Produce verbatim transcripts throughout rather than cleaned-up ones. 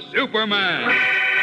Superman.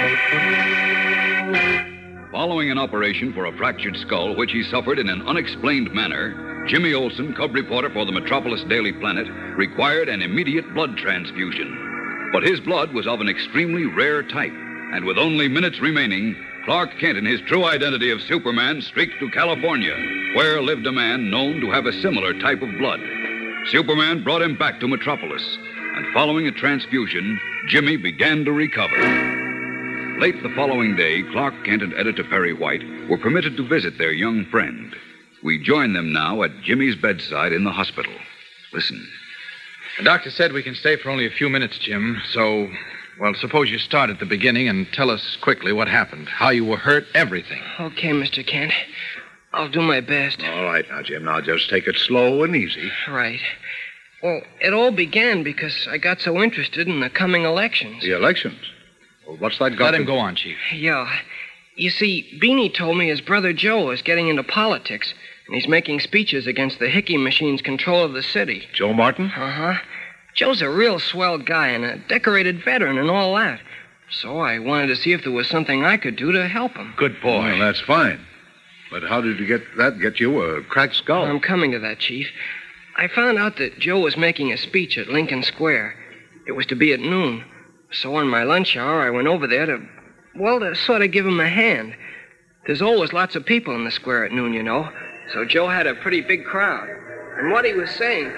Following an operation for a fractured skull, which he suffered in an unexplained manner, Jimmy Olsen, cub reporter for the Metropolis Daily Planet, required an immediate blood transfusion. But his blood was of an extremely rare type, and with only minutes remaining, Clark Kent, in his true identity of Superman, streaked to California, where lived a man known to have a similar type of blood. Superman brought him back to Metropolis, and following a transfusion, Jimmy began to recover. Late the following day, Clark Kent and Editor Perry White were permitted to visit their young friend. We join them now at Jimmy's bedside in the hospital. Listen. The doctor said we can stay for only a few minutes, Jim, so... Well, suppose you start at the beginning and tell us quickly what happened, how you were hurt, everything. Okay, Mister Kent. I'll do my best. All right, now, Jim. Now, just take it slow and easy. Right. Well, it all began because I got so interested in the coming elections. The elections? Well, what's that got Let to... him go on, Chief. Yeah. You see, Beanie told me his brother Joe is getting into politics, and he's making speeches against the Hickey machine's control of the city. Joe Martin? Uh-huh. Joe's a real swell guy and a decorated veteran and all that. So I wanted to see if there was something I could do to help him. Good boy. Well, that's fine. But how did you get that get you a cracked skull? I'm coming to that, Chief. I found out that Joe was making a speech at Lincoln Square. It was to be at noon. So on my lunch hour, I went over there to, well, to sort of give him a hand. There's always lots of people in the square at noon, you know. So Joe had a pretty big crowd. And what he was saying...